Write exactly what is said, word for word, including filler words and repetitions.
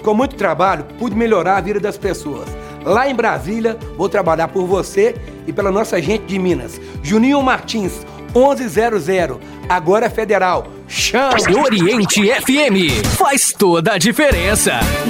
com muito trabalho, pude melhorar a vida das pessoas. Lá em Brasília, vou trabalhar por você e pela nossa gente de Minas. Juninho Martins, onze zero zero, agora é federal. Chama! Oriente F M, faz toda a diferença.